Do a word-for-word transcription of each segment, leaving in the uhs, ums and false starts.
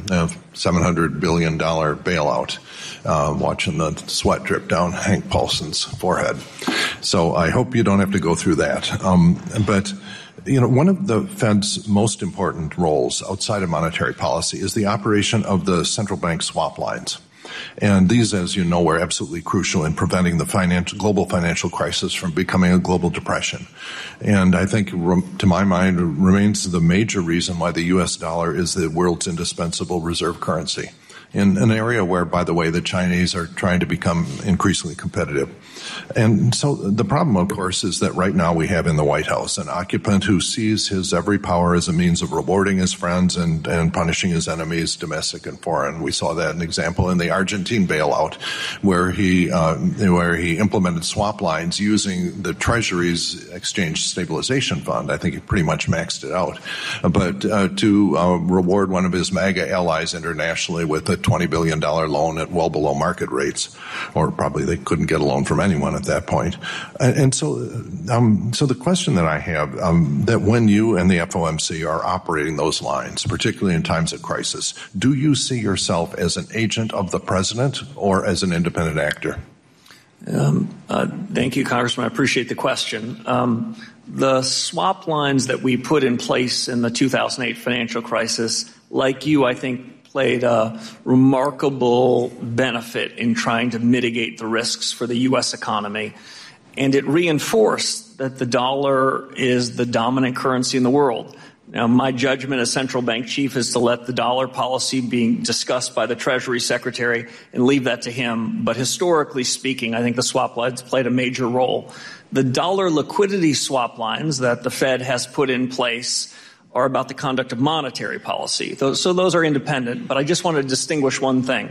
uh, seven hundred billion dollars bailout, uh, watching the sweat drip down Hank Paulson's forehead. So I hope you don't have to go through that. Um, but You know, one of the Fed's most important roles outside of monetary policy is the operation of the central bank swap lines. And these, as you know, were absolutely crucial in preventing the financial, global financial crisis from becoming a global depression. And I think, to my mind, remains the major reason why the U S dollar is the world's indispensable reserve currency, in an area where, by the way, the Chinese are trying to become increasingly competitive. And so the problem, of course, is that right now we have in the White House an occupant who sees his every power as a means of rewarding his friends and, and punishing his enemies, domestic and foreign. We saw that, an example, in the Argentine bailout, where he uh, where he implemented swap lines using the Treasury's Exchange Stabilization Fund. I think he pretty much maxed it out. But uh, to uh, reward one of his MAGA allies internationally with a twenty billion dollars loan at well below market rates, or probably they couldn't get a loan from anyone at that point. And so um, so the question that I have, um, that when you and the F O M C are operating those lines, particularly in times of crisis, do you see yourself as an agent of the president or as an independent actor? Um, uh, thank you, Congressman. I appreciate the question. Um, the swap lines that we put in place in the two thousand eight financial crisis, like you, I think, played a remarkable benefit in trying to mitigate the risks for the U S economy. And it reinforced that the dollar is the dominant currency in the world. Now, my judgment as central bank chief is to let the dollar policy be discussed by the Treasury Secretary and leave that to him. But historically speaking, I think the swap lines played a major role. The dollar liquidity swap lines that the Fed has put in place are about the conduct of monetary policy. So those are independent, but I just want to distinguish one thing.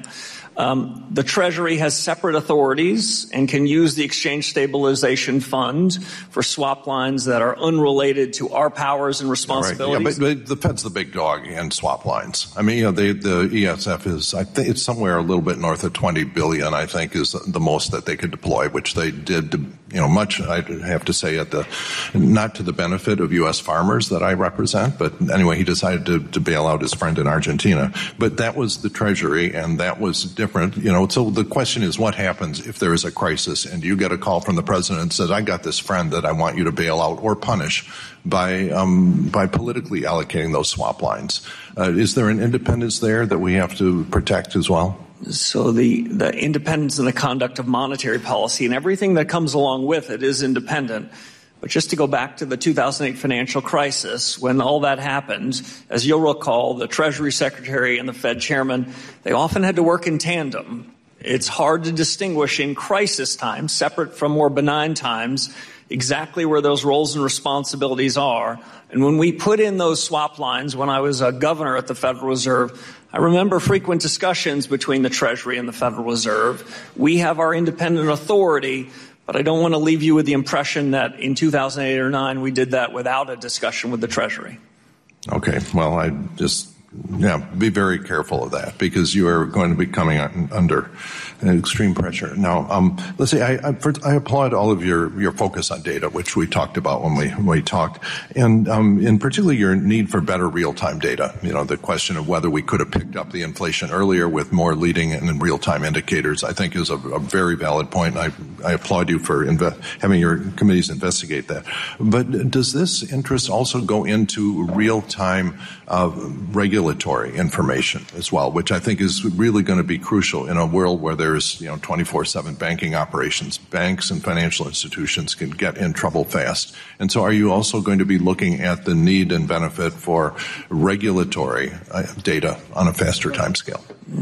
Um, the Treasury has separate authorities and can use the Exchange Stabilization Fund for swap lines that are unrelated to our powers and responsibilities. Right. Yeah, but, but the Fed's the big dog in swap lines. I mean, you know, they, the E S F is, I think it's somewhere a little bit north of twenty billion dollars, I think, is the most that they could deploy, which they did, you know, much, I have to say, at the, not to the benefit of U S farmers that I represent, but anyway, he decided to, to bail out his friend in Argentina. But that was the Treasury, and that was different, you know. So the question is, what happens if there is a crisis and you get a call from the president and says, I got this friend that I want you to bail out or punish by um, by politically allocating those swap lines? Uh, is there an independence there that we have to protect as well? So the, the independence in the conduct of monetary policy and everything that comes along with it is independent. But just to go back to the two thousand eight financial crisis, when all that happened, as you'll recall, the Treasury Secretary and the Fed Chairman, they often had to work in tandem. It's hard to distinguish in crisis times, separate from more benign times, exactly where those roles and responsibilities are. And when we put in those swap lines, when I was a governor at the Federal Reserve, I remember frequent discussions between the Treasury and the Federal Reserve. We have our independent authority, but I don't want to leave you with the impression that in two thousand eight or nine we did that without a discussion with the Treasury. Okay. Well, I just, yeah, be very careful of that, because you are going to be coming under extreme pressure. Now, um, let's see, I, I, first, I applaud all of your, your focus on data, which we talked about when we, when we talked, and um, in particular your need for better real-time data. You know, the question of whether we could have picked up the inflation earlier with more leading and real-time indicators, I think is a, a very valid point. I, I applaud you for inve- having your committees investigate that. But does this interest also go into real-time uh, regulatory information as well, which I think is really going to be crucial in a world where there's, you know, twenty-four seven banking operations? Banks and financial institutions can get in trouble fast. And so are you also going to be looking at the need and benefit for regulatory uh, data on a faster timescale?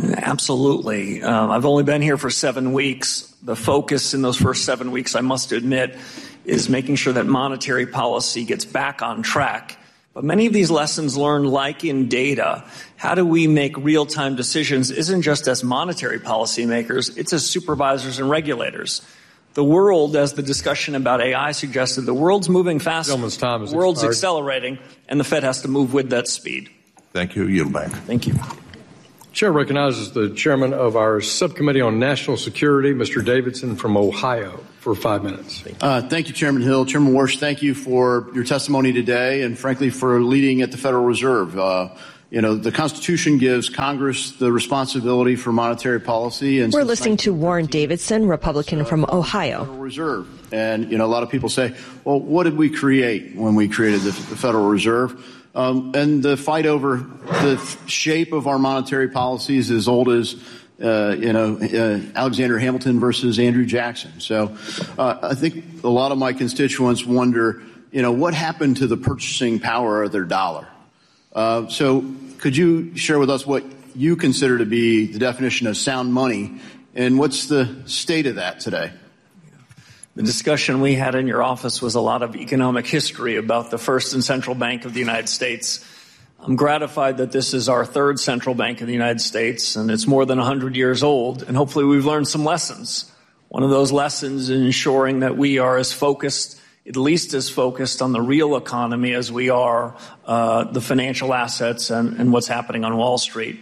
Absolutely. Um, I've only been here for seven weeks. The focus in those first seven weeks, I must admit, is making sure that monetary policy gets back on track. But many of these lessons learned, like in data, how do we make real-time decisions isn't just as monetary policymakers, it's as supervisors and regulators. The world, as the discussion about A I suggested, the world's moving faster, time the world's expired. accelerating, and the Fed has to move with that speed. Thank you. Yield back. Thank you. Chair recognizes the chairman of our subcommittee on national security, Mister Davidson from Ohio, for five minutes. Uh, thank you, Chairman Hill. Chairman Warsh, thank you for your testimony today and, frankly, for leading at the Federal Reserve. Uh, You know, the Constitution gives Congress the responsibility for monetary policy. And we're listening to Warren Davidson, Republican from Ohio. Federal Reserve. And, you know, a lot of people say, well, what did we create when we created the, the Federal Reserve? Um, and the fight over the shape of our monetary policies is as old as, uh, you know, uh, Alexander Hamilton versus Andrew Jackson. So uh, I think a lot of my constituents wonder, you know, what happened to the purchasing power of their dollar? Uh, so could you share with us what you consider to be the definition of sound money, and what's the state of that today? The discussion we had in your office was a lot of economic history about the first and central bank of the United States. I'm gratified that this is our third central bank of the United States, and it's more than one hundred years old, and hopefully we've learned some lessons. One of those lessons is ensuring that we are as focused at least as focused on the real economy as we are uh, the financial assets and, and what's happening on Wall Street.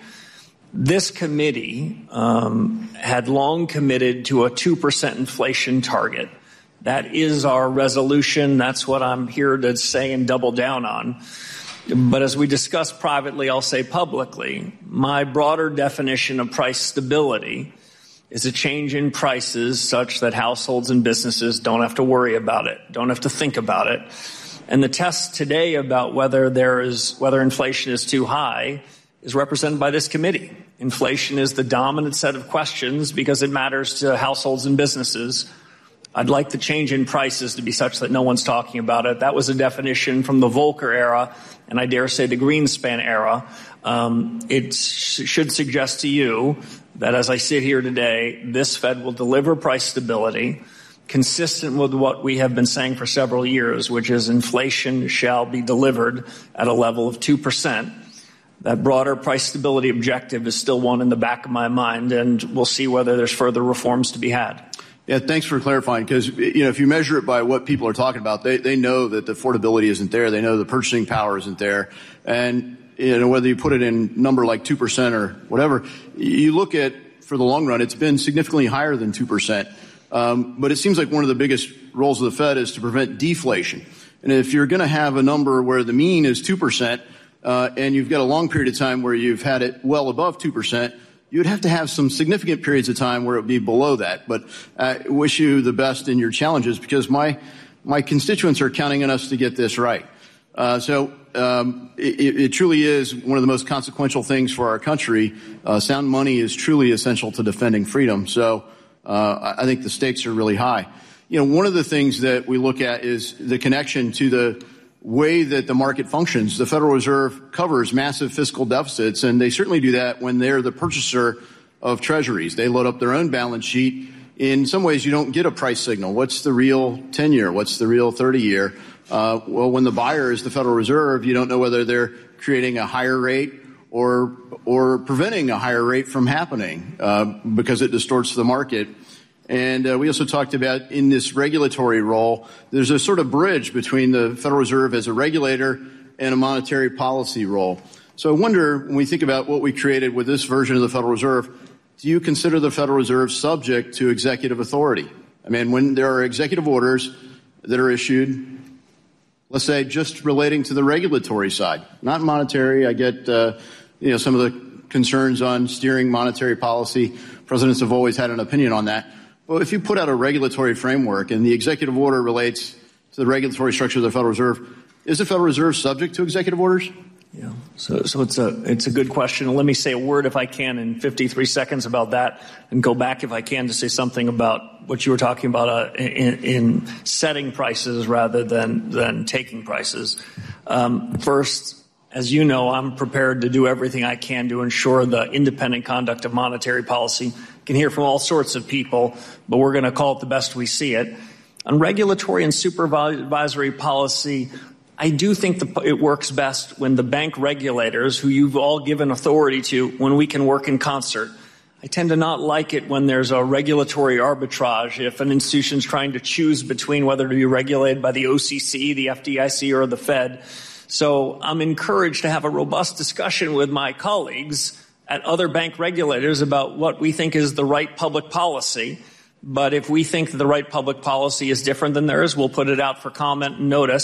This committee um, had long committed to a two percent inflation target. That is our resolution. That's what I'm here to say and double down on. But as we discuss privately, I'll say publicly, my broader definition of price stability is a change in prices such that households and businesses don't have to worry about it, don't have to think about it. And the test today about whether there is, whether inflation is too high is represented by this committee. Inflation is the dominant set of questions because it matters to households and businesses. I'd like the change in prices to be such that no one's talking about it. That was a definition from the Volcker era, and I dare say the Greenspan era. Um, it sh- should suggest to you that as I sit here today, this Fed will deliver price stability consistent with what we have been saying for several years, which is inflation shall be delivered at a level of two percent. That broader price stability objective is still one in the back of my mind, and we'll see whether there's further reforms to be had. Yeah, thanks for clarifying, because, you know, if you measure it by what people are talking about, they, they know that the affordability isn't there. They know the purchasing power isn't there. And, you know, whether you put it in number like two percent or whatever, you look at, for the long run, it's been significantly higher than two percent. Um, but it seems like one of the biggest roles of the Fed is to prevent deflation. And if you're going to have a number where the mean is two percent, uh, and you've got a long period of time where you've had it well above two percent, you'd have to have some significant periods of time where it would be below that. But I wish you the best in your challenges, because my my constituents are counting on us to get this right. Uh, so um, it, it truly is one of the most consequential things for our country. Uh, sound money is truly essential to defending freedom. So uh, I think the stakes are really high. You know, one of the things that we look at is the connection to the way that the market functions. The Federal Reserve covers massive fiscal deficits, and they certainly do that when they're the purchaser of treasuries. They load up their own balance sheet. In some ways, you don't get a price signal. What's the real ten-year? What's the real thirty-year? Uh, well, when the buyer is the Federal Reserve, you don't know whether they're creating a higher rate or or preventing a higher rate from happening uh, because it distorts the market. And uh, we also talked about in this regulatory role, there's a sort of bridge between the Federal Reserve as a regulator and a monetary policy role. So I wonder, when we think about what we created with this version of the Federal Reserve, do you consider the Federal Reserve subject to executive authority? I mean, when there are executive orders that are issued, let's say just relating to the regulatory side, not monetary. I get, uh, you know, some of the concerns on steering monetary policy. Presidents have always had an opinion on that. Well, if you put out a regulatory framework and the executive order relates to the regulatory structure of the Federal Reserve, is the Federal Reserve subject to executive orders? Yeah. So, so it's a it's a good question. Let me say a word, if I can, in fifty-three seconds about that, and go back, if I can, to say something about what you were talking about uh, in, in setting prices rather than than taking prices. Um, first, as you know, I'm prepared to do everything I can to ensure the independent conduct of monetary policy. You can hear from all sorts of people, but we're going to call it the best we see it. On regulatory and supervisory policy, I do think the, it works best when the bank regulators, who you've all given authority to, when we can work in concert. I tend to not like it when there's a regulatory arbitrage, if an institution's trying to choose between whether to be regulated by the O C C, the F D I C, or the Fed. So I'm encouraged to have a robust discussion with my colleagues at other bank regulators about what we think is the right public policy. But if we think the right public policy is different than theirs, we'll put it out for comment and notice.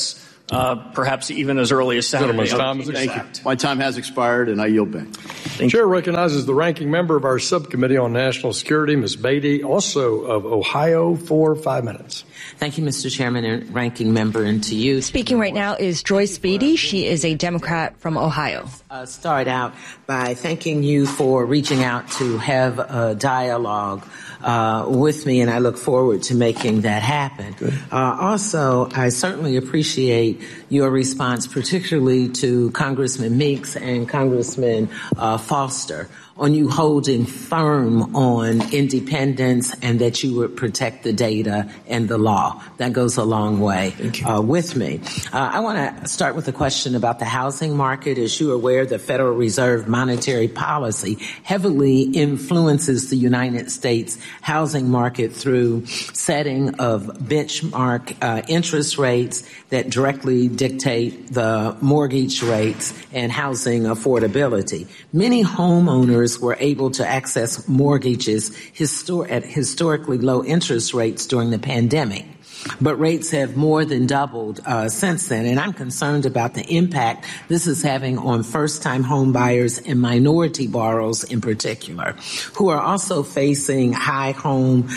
uh, perhaps even as early as Saturday. Gentleman's time is Thank expired. you. My time has expired, and I yield back. The Chair recognizes the ranking member of our subcommittee on national security, Miz Beatty, also of Ohio, for five minutes. Thank you, Mister Chairman and ranking member, and to you. Speaking right now is Joyce Beatty. She is a Democrat from Ohio. Uh, start out by thanking you for reaching out to have a dialogue uh, with me, and I look forward to making that happen. Uh, also, I certainly appreciate your response, particularly to Congressman Meeks and Congressman uh, Foster, on you holding firm on independence and that you would protect the data and the law. That goes a long way uh, with me. Uh, I want to start with a question about the housing market. As you are aware, the Federal Reserve monetary policy heavily influences the United States housing market through setting of benchmark uh, interest rates that directly dictate the mortgage rates and housing affordability. Many homeowners were able to access mortgages histor- at historically low interest rates during the pandemic. But rates have more than doubled uh, since then, and I'm concerned about the impact this is having on first-time home buyers and minority borrowers in particular, who are also facing high home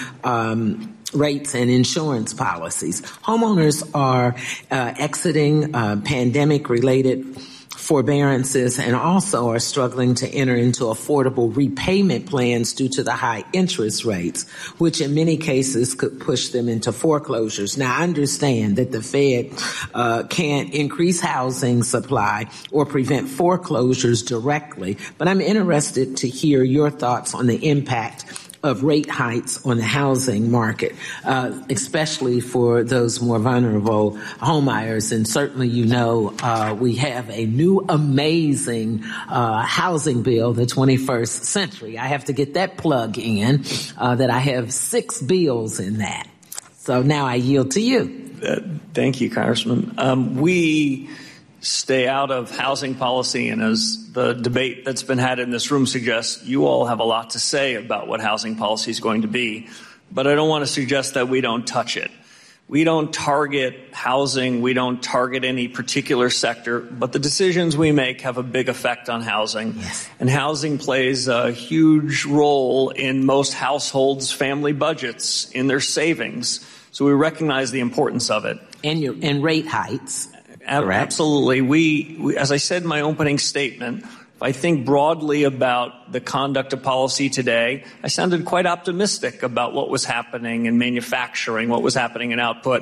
um rates and insurance policies. Homeowners are uh, exiting uh, pandemic-related forbearances and also are struggling to enter into affordable repayment plans due to the high interest rates, which in many cases could push them into foreclosures. Now, I understand that the Fed uh, can't increase housing supply or prevent foreclosures directly, but I'm interested to hear your thoughts on the impact of rate hikes on the housing market, uh, especially for those more vulnerable homebuyers. And certainly, you know, uh, we have a new amazing uh, housing bill, the twenty-first century. I have to get that plug in, uh, that I have six bills in that. So now I yield to you. Uh, thank you, Congressman. Um, we stay out of housing policy, and as the debate that's been had in this room suggests, you all have a lot to say about what housing policy is going to be, but I don't want to suggest that we don't touch it. We don't target housing, we don't target any particular sector, but the decisions we make have a big effect on housing. Yes. And housing plays a huge role in most households' family budgets, in their savings. So we recognize the importance of it. And your and rate hikes. Correct. Absolutely. We, we, as I said in my opening statement, if I think broadly about the conduct of policy today, I sounded quite optimistic about what was happening in manufacturing, what was happening in output.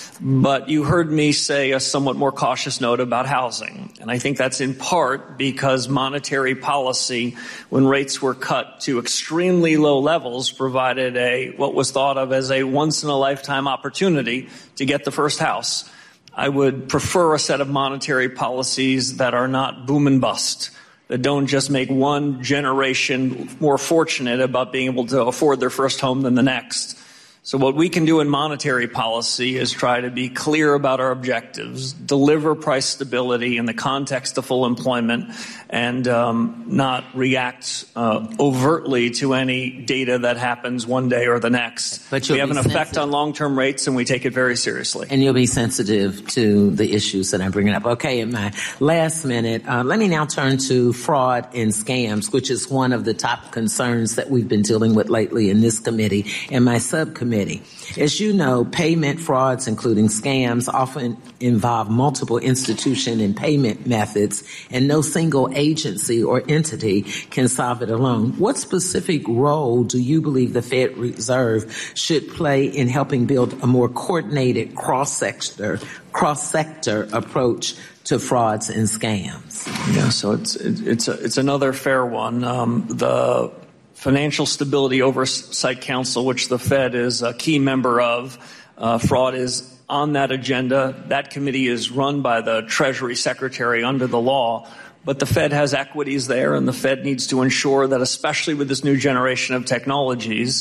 But you heard me say a somewhat more cautious note about housing. And I think that's in part because monetary policy, when rates were cut to extremely low levels, provided a what was thought of as a once-in-a-lifetime opportunity to get the first house. I would prefer a set of monetary policies that are not boom and bust, that don't just make one generation more fortunate about being able to afford their first home than the next. So what we can do in monetary policy is try to be clear about our objectives, deliver price stability in the context of full employment, and um, not react uh, overtly to any data that happens one day or the next. But we have an sensitive. effect on long-term rates, and we take it very seriously. And you'll be sensitive to the issues that I'm bringing up. Okay, in my last minute, uh, let me now turn to fraud and scams, which is one of the top concerns that we've been dealing with lately in this committee and my subcommittee. As you know, payment frauds, including scams, often involve multiple institution and payment methods, and no single agency or entity can solve it alone. What specific role do you believe the Fed Reserve should play in helping build a more coordinated cross-sector, cross-sector approach to frauds and scams? Yeah, so it's it's a, it's another fair one. Um, the Financial Stability Oversight Council, which the Fed is a key member of, uh, fraud is on that agenda. That committee is run by the Treasury Secretary under the law, but the Fed has equities there, and the Fed needs to ensure that, especially with this new generation of technologies,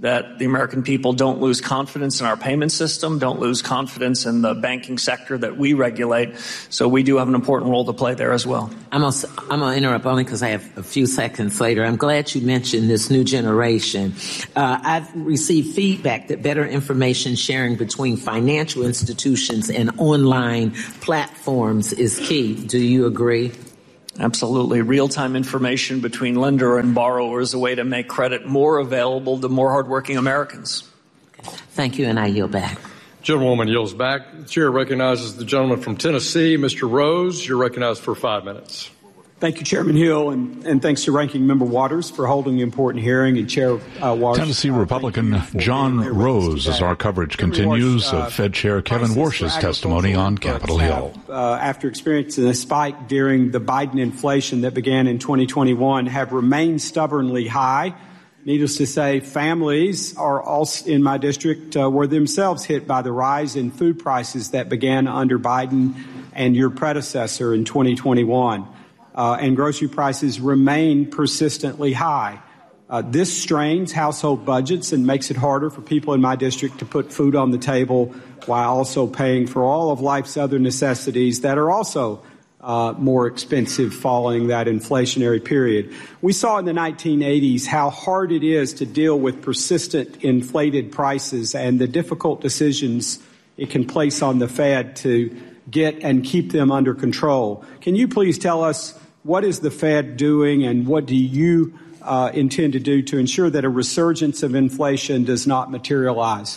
that the American people don't lose confidence in our payment system, don't lose confidence in the banking sector that we regulate. So we do have an important role to play there as well. I'm going to I'm going to interrupt only because I have a few seconds later. I'm glad you mentioned this new generation. Uh, I've received feedback that better information sharing between financial institutions and online platforms is key. Do you agree? Absolutely. Real-time information between lender and borrower is a way to make credit more available to more hardworking Americans. Thank you, and I yield back. Gentlewoman yields back. The chair recognizes the gentleman from Tennessee, Mister Rose. You're recognized for five minutes. Thank you, Chairman Hill, and, and thanks to Ranking Member Waters for holding the important hearing, and Chair uh, Waters. Tennessee Republican uh, John Rose, as our coverage continues uh, of Fed Chair Kevin Warsh's testimony on Capitol Hill. Have, uh, after experiencing a spike during the Biden inflation that began in twenty twenty-one, have remained stubbornly high. Needless to say, families are also in my district uh, were themselves hit by the rise in food prices that began under Biden and your predecessor in twenty twenty-one. Uh, and grocery prices remain persistently high. Uh, this strains household budgets and makes it harder for people in my district to put food on the table while also paying for all of life's other necessities that are also uh, more expensive following that inflationary period. We saw in the nineteen eighties how hard it is to deal with persistent inflated prices and the difficult decisions it can place on the Fed to get and keep them under control. Can you please tell us what is the Fed doing, and what do you uh, intend to do to ensure that a resurgence of inflation does not materialize?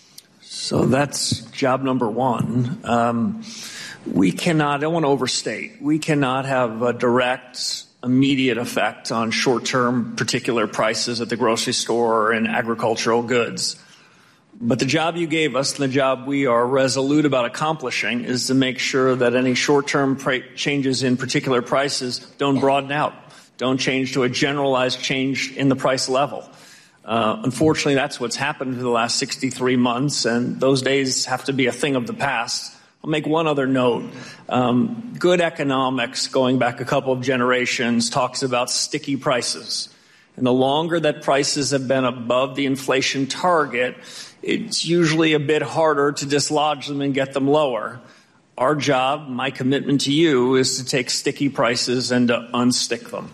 So that's job number one. Um, we cannot, I don't want to overstate, we cannot have a direct, immediate effect on short-term particular prices at the grocery store or in agricultural goods. But the job you gave us, and the job we are resolute about accomplishing, is to make sure that any short-term pra- changes in particular prices don't broaden out, don't change to a generalized change in the price level. Uh, unfortunately, that's what's happened for the last sixty-three months, and those days have to be a thing of the past. I'll make one other note. Um, good economics, going back a couple of generations, talks about sticky prices. And the longer that prices have been above the inflation target, it's usually a bit harder to dislodge them and get them lower. Our job, my commitment to you, is to take sticky prices and to unstick them.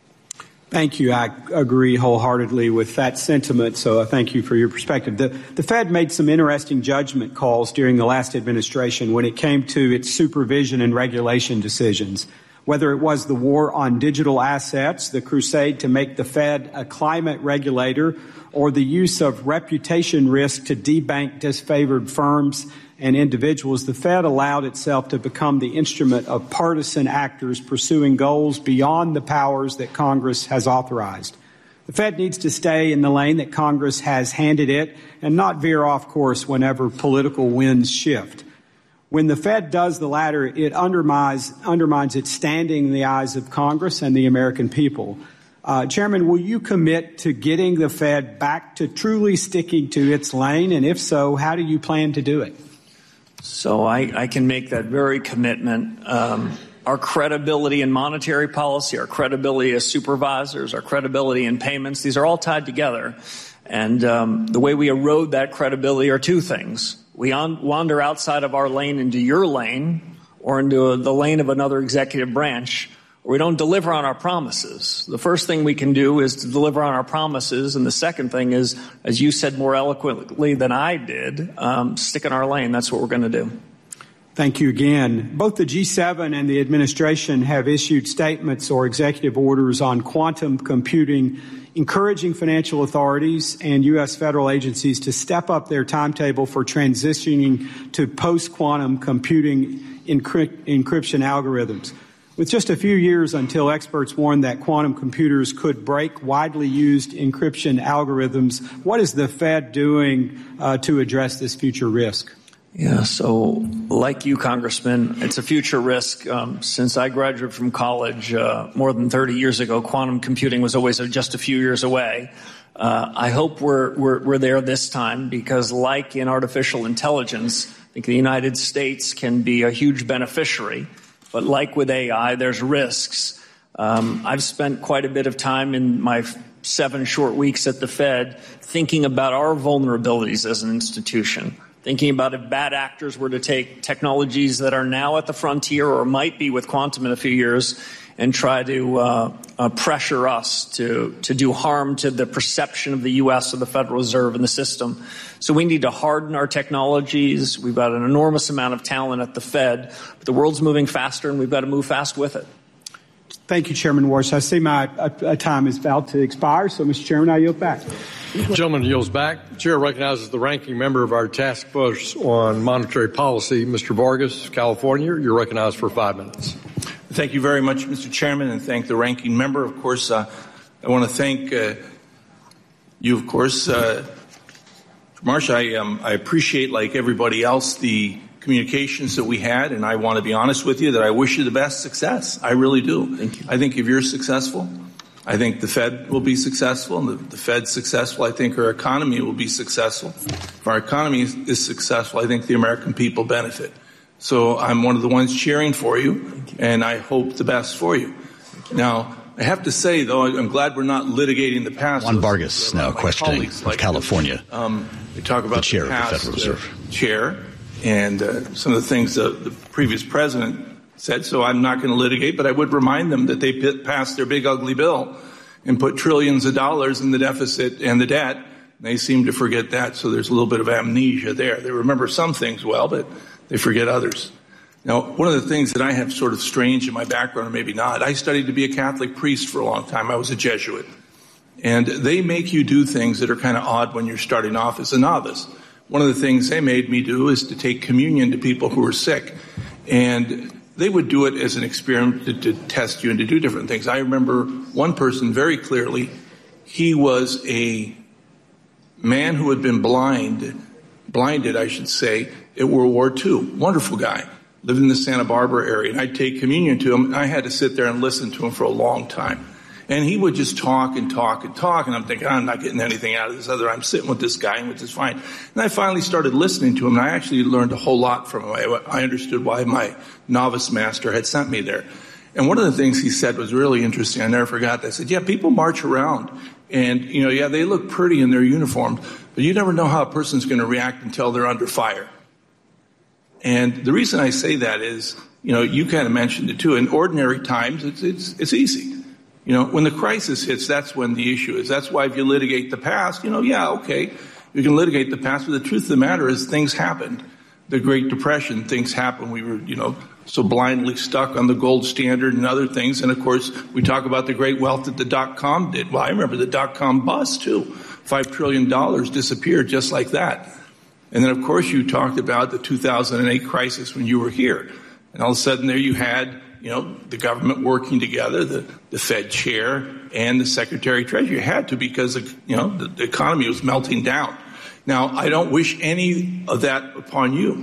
Thank you. I agree wholeheartedly with that sentiment, so I thank you for your perspective. The, the Fed made some interesting judgment calls during the last administration when it came to its supervision and regulation decisions. Whether it was the war on digital assets, the crusade to make the Fed a climate regulator, or the use of reputation risk to debank disfavored firms and individuals, the Fed allowed itself to become the instrument of partisan actors pursuing goals beyond the powers that Congress has authorized. The Fed needs to stay in the lane that Congress has handed it and not veer off course whenever political winds shift. When the Fed does the latter, it undermines, undermines its standing in the eyes of Congress and the American people. Uh, Chairman, will you commit to getting the Fed back to truly sticking to its lane? And if so, how do you plan to do it? So I, I can make that very commitment. Um, our credibility in monetary policy, our credibility as supervisors, our credibility in payments, these are all tied together. And um, the way we erode that credibility are two things. We on, wander outside of our lane into your lane or into the lane of another executive branch, or we don't deliver on our promises. The first thing we can do is to deliver on our promises, and the second thing is, as you said more eloquently than I did, um, stick in our lane. That's what we're going to do. Thank you again. Both the G seven and the administration have issued statements or executive orders on quantum computing, encouraging financial authorities and U S federal agencies to step up their timetable for transitioning to post-quantum computing encrypt- encryption algorithms. With just a few years until experts warned that quantum computers could break widely used encryption algorithms, what is the Fed doing uh, to address this future risk? Yeah, so like you, Congressman, it's a future risk. Um, since I graduated from college uh, more than thirty years ago, quantum computing was always just a few years away. Uh, I hope we're, we're, we're there this time because, like in artificial intelligence, I think the United States can be a huge beneficiary. But like with A I, there's risks. Um, I've spent quite a bit of time in my seven short weeks at the Fed thinking about our vulnerabilities as an institution, thinking about if bad actors were to take technologies that are now at the frontier or might be with quantum in a few years and try to uh, uh, pressure us to, to do harm to the perception of the U S or the Federal Reserve and the system. So we need to harden our technologies. We've got an enormous amount of talent at the Fed, but the world's moving faster and we've got to move fast with it. Thank you, Chairman Warsh. I see my uh, time is about to expire, so, Mister Chairman, I yield back. The gentleman yields back. The chair recognizes the ranking member of our task force on monetary policy, Mister Vargas, California. You're recognized for five minutes. Thank you very much, Mister Chairman, and thank the ranking member. Of course, uh, I want to thank uh, you, of course. Uh, Marsh, I, um, I appreciate, like everybody else, the communications that we had, and I want to be honest with you that I wish you the best success. I really do. Thank you. I think if you're successful, I think the Fed will be successful, and if the Fed's successful, I think our economy will be successful. If our economy is, is successful, I think the American people benefit. So I'm one of the ones cheering for you, you. and I hope the best for you. you. Now, I have to say, though, I'm glad we're not litigating the past. Juan Vargas now questioning of like California. Um, we talk about the chair the past, of the Federal Reserve. Uh, chair. And uh, some of the things the, the previous president said, so I'm not going to litigate, but I would remind them that they p- passed their big ugly bill and put trillions of dollars in the deficit and the debt. And they seem to forget that, so there's a little bit of amnesia there. They remember some things well, but they forget others. Now, one of the things that I have sort of strange in my background, or maybe not, I studied to be a Catholic priest for a long time. I was a Jesuit. And they make you do things that are kind of odd when you're starting off as a novice. One of the things they made me do is to take communion to people who were sick. And they would do it as an experiment to, to test you and to do different things. I remember one person very clearly. He was a man who had been blind, blinded, I should say, at World War Two. Wonderful guy. Lived in the Santa Barbara area. And I'd take communion to him, and I had to sit there and listen to him for a long time. And he would just talk and talk and talk, and I'm thinking, I'm not getting anything out of this other. I'm sitting with this guy, which is fine. And I finally started listening to him, and I actually learned a whole lot from him. I, I understood why my novice master had sent me there. And one of the things he said was really interesting. I never forgot that. I said, yeah, people march around, and, you know, yeah, they look pretty in their uniforms, but you never know how a person's going to react until they're under fire. And the reason I say that is, you know, you kind of mentioned it too. In ordinary times, it's it's it's easy. You know, when the crisis hits, that's when the issue is. That's why if you litigate the past, you know, yeah, okay, you can litigate the past, but the truth of the matter is things happened. The Great Depression, things happened. We were, you know, so blindly stuck on the gold standard and other things. And, of course, we talk about the great wealth that the dot-com did. Well, I remember the dot-com bust, too. Five trillion dollars disappeared just like that. And then, of course, you talked about the two thousand eight crisis when you were here. And all of a sudden there you had, you know, the government working together, the, the Fed chair and the Secretary of Treasury. You had to because, you know, the, the economy was melting down. Now, I don't wish any of that upon you,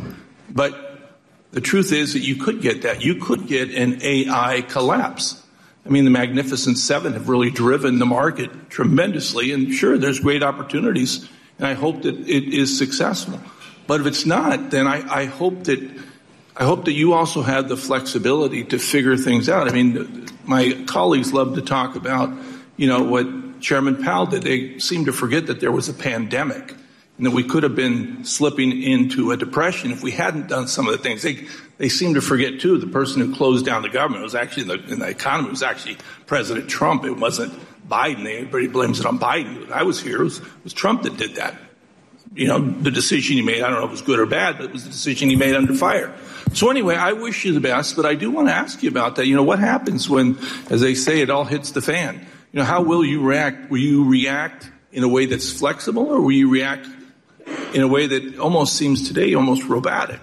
but the truth is that you could get that. You could get an A I collapse. I mean, the Magnificent Seven have really driven the market tremendously, and sure, there's great opportunities, and I hope that it is successful. But if it's not, then I, I hope that I hope that you also have the flexibility to figure things out. I mean, my colleagues love to talk about, you know, what Chairman Powell did. They seem to forget that there was a pandemic and that we could have been slipping into a depression if we hadn't done some of the things. They they seem to forget, too, the person who closed down the government was actually, in the, in the economy, was actually President Trump. It wasn't Biden. Everybody blames it on Biden. I was here. It was, it was Trump that did that. You know, the decision he made, I don't know if it was good or bad, but it was the decision he made under fire. So anyway, I wish you the best, but I do want to ask you about that. You know, what happens when, as they say, it all hits the fan? You know, how will you react? Will you react in a way that's flexible, or will you react in a way that almost seems today almost robotic?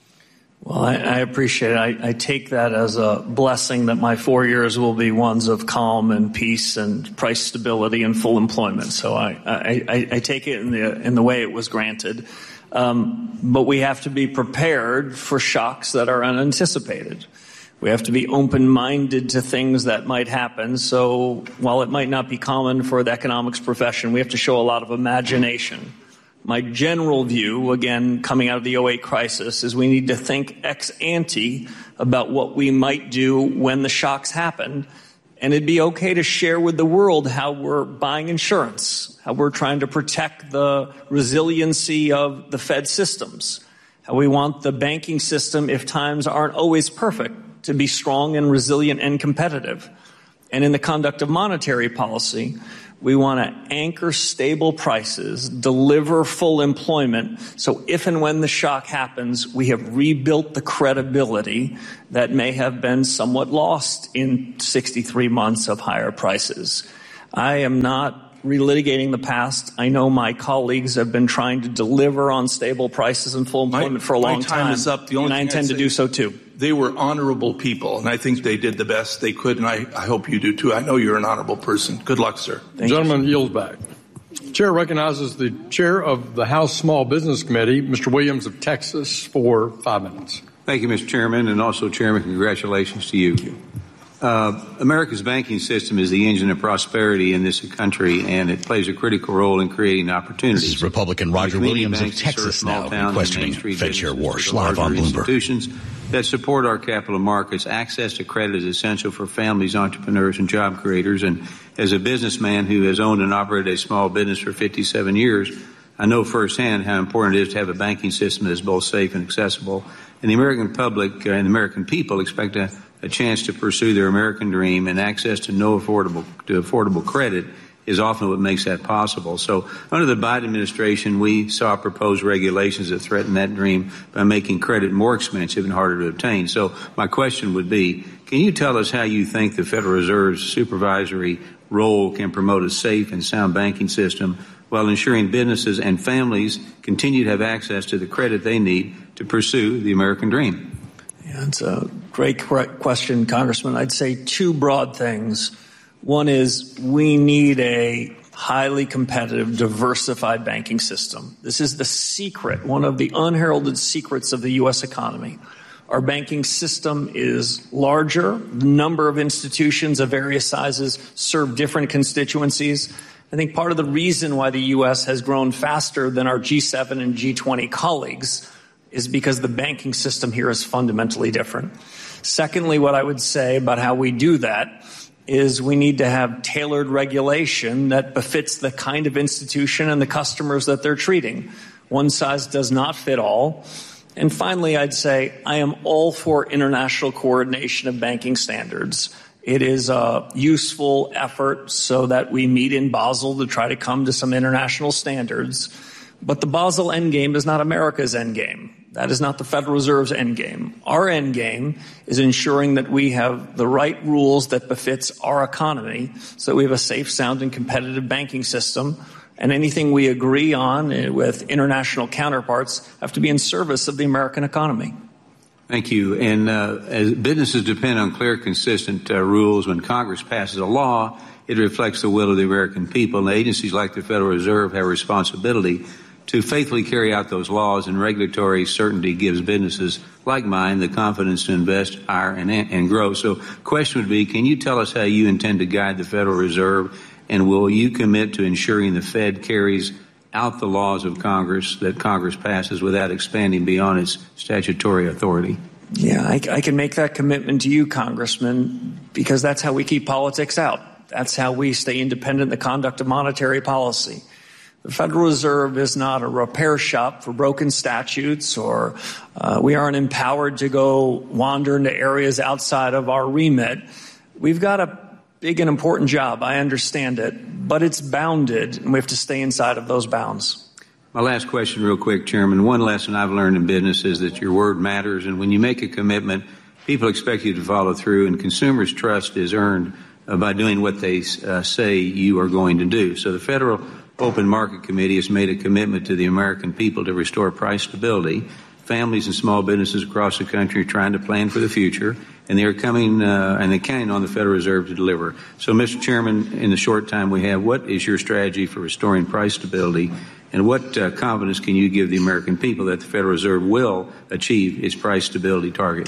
Well, I, I appreciate it. I, I take that as a blessing that my four years will be ones of calm and peace and price stability and full employment. So I, I, I take it in the in the way it was granted. Um, but we have to be prepared for shocks that are unanticipated. We have to be open-minded to things that might happen. So while it might not be common for the economics profession, we have to show a lot of imagination. My general view, again, coming out of the oh eight crisis, is we need to think ex ante about what we might do when the shocks happen. And it'd be okay to share with the world how we're buying insurance, how we're trying to protect the resiliency of the Fed systems, how we want the banking system, if times aren't always perfect, to be strong and resilient and competitive. And in the conduct of monetary policy, we want to anchor stable prices, deliver full employment, so if and when the shock happens, we have rebuilt the credibility that may have been somewhat lost in sixty-three months of higher prices. I am not relitigating the past. I know my colleagues have been trying to deliver on stable prices and full employment my, for a long my time. time, is up. The only and I intend to do so too. They were honorable people, and I think they did the best they could, and I, I hope you do too. I know you're an honorable person. Good luck, sir. The gentleman yields back. Chair recognizes the chair of the House Small Business Committee, Mister Williams of Texas, for five minutes. Thank you, Mister Chairman, and also, Chairman, congratulations to you. Thank you. Uh, America's banking system is the engine of prosperity in this country, and it plays a critical role in creating opportunities. This is Republican Roger Williams of Texas now questioning Fed Chair Warsh live on Bloomberg. Institutions that support our capital markets. Access to credit is essential for families, entrepreneurs, and job creators. And as a businessman who has owned and operated a small business for fifty-seven years, I know firsthand how important it is to have a banking system that is both safe and accessible. And the American public uh, and the American people expect a a chance to pursue their American dream, and access to no affordable to affordable credit is often what makes that possible. So under the Biden administration, we saw proposed regulations that threaten that dream by making credit more expensive and harder to obtain. So my question would be, can you tell us how you think the Federal Reserve's supervisory role can promote a safe and sound banking system while ensuring businesses and families continue to have access to the credit they need to pursue the American dream? Yeah, it's a great question, Congressman. I'd say two broad things. One is we need a highly competitive, diversified banking system. This is the secret, one of the unheralded secrets of the U S economy. Our banking system is larger. The number of institutions of various sizes serve different constituencies. I think part of the reason why the U S has grown faster than our G seven and G twenty colleagues is because the banking system here is fundamentally different. Secondly, what I would say about how we do that is we need to have tailored regulation that befits the kind of institution and the customers that they're treating. One size does not fit all. And finally, I'd say I am all for international coordination of banking standards. It is a useful effort so that we meet in Basel to try to come to some international standards. But the Basel endgame is not America's endgame. That is not the Federal Reserve's endgame. Our endgame is ensuring that we have the right rules that befits our economy so that we have a safe, sound, and competitive banking system. And anything we agree on with international counterparts have to be in service of the American economy. Thank you. And uh, as businesses depend on clear, consistent uh, rules, when Congress passes a law, it reflects the will of the American people. And agencies like the Federal Reserve have a responsibility to faithfully carry out those laws, and regulatory certainty gives businesses like mine the confidence to invest, hire, and, and grow. So question would be, can you tell us how you intend to guide the Federal Reserve, and will you commit to ensuring the Fed carries out the laws of Congress that Congress passes without expanding beyond its statutory authority? Yeah, I, I can make that commitment to you, Congressman, because that's how we keep politics out. That's how we stay independent in the conduct of monetary policy. The Federal Reserve is not a repair shop for broken statutes, or uh, we aren't empowered to go wander into areas outside of our remit. We've got a big and important job. I understand it, but it's bounded, and we have to stay inside of those bounds. My last question real quick, Chairman. One lesson I've learned in business is that your word matters, and when you make a commitment, people expect you to follow through, and consumers' trust is earned uh, by doing what they uh, say you are going to do. So the Federal Open Market Committee has made a commitment to the American people to restore price stability. Families and small businesses across the country are trying to plan for the future, and they are coming uh, and they're counting on the Federal Reserve to deliver. So, Mister Chairman, in the short time we have, what is your strategy for restoring price stability, and what uh, confidence can you give the American people that the Federal Reserve will achieve its price stability target?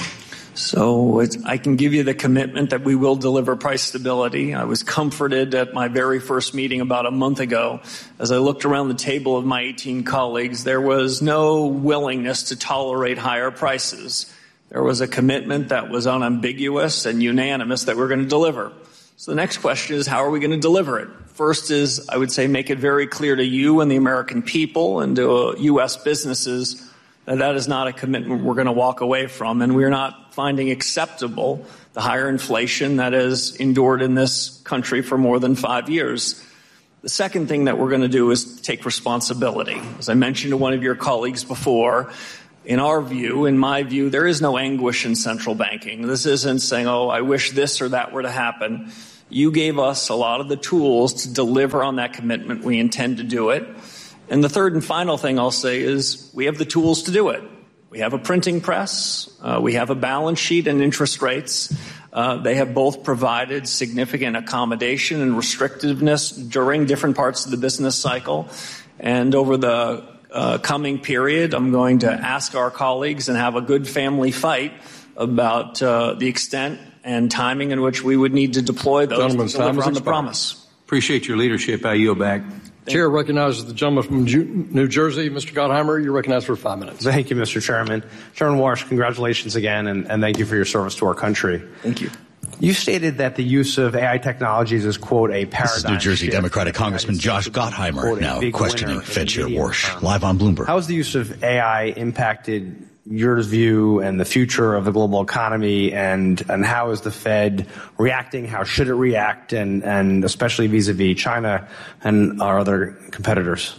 So it's, I can give you the commitment that we will deliver price stability. I was comforted at my very first meeting about a month ago. As I looked around the table of my eighteen colleagues, there was no willingness to tolerate higher prices. There was a commitment that was unambiguous and unanimous that we're going to deliver. So the next question is, how are we going to deliver it? First is, I would say, make it very clear to you and the American people and to U S businesses that that is not a commitment we're going to walk away from, and we're not finding acceptable the higher inflation that has endured in this country for more than five years. The second thing that we're going to do is take responsibility. As I mentioned to one of your colleagues before, in our view, in my view, there is no anguish in central banking. This isn't saying, oh, I wish this or that were to happen. You gave us a lot of the tools to deliver on that commitment. We intend to do it. And the third and final thing I'll say is we have the tools to do it. We have a printing press. Uh, we have a balance sheet and interest rates. Uh, they have both provided significant accommodation and restrictiveness during different parts of the business cycle. And over the uh, coming period, I'm going to ask our colleagues and have a good family fight about uh, the extent and timing in which we would need to deploy those Gentleman's to deliver time on the expired. promise. Appreciate your leadership. I yield back. Chair recognizes the gentleman from Ju- New Jersey, Mister Gottheimer. You're recognized for five minutes. Thank you, Mister Chairman. Chairman Warsh, congratulations again, and, and thank you for your service to our country. Thank you. You stated that the use of A I technologies is, quote, a paradigm This is New Jersey shift. Democratic Congressman Josh Gottheimer Quote, a now big questioning winner Fed Chair in the Warsh, medium term. live on Bloomberg. How has the use of A I impacted your view and the future of the global economy, and, and how is the Fed reacting? How should it react, and, and especially vis-a-vis China and our other competitors?